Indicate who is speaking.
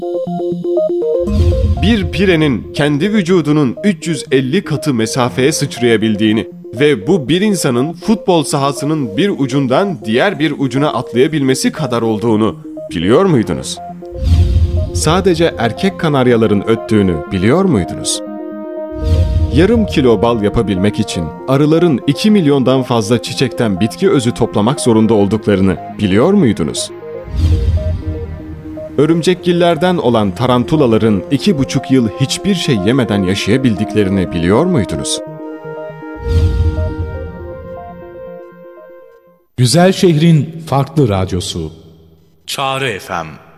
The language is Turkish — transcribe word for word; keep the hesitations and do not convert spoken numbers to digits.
Speaker 1: Bir pirenin kendi vücudunun üç yüz elli katı mesafeye sıçrayabildiğini ve bu bir insanın futbol sahasının bir ucundan diğer bir ucuna atlayabilmesi kadar olduğunu biliyor muydunuz? Sadece erkek kanaryaların öttüğünü biliyor muydunuz? Yarım kilo bal yapabilmek için arıların iki milyondan fazla çiçekten bitki özü toplamak zorunda olduklarını biliyor muydunuz? Örümcekgillerden olan tarantulaların iki buçuk yıl hiçbir şey yemeden yaşayabildiklerini biliyor muydunuz?
Speaker 2: Güzel şehrin farklı radyosu.
Speaker 3: Çağrı F M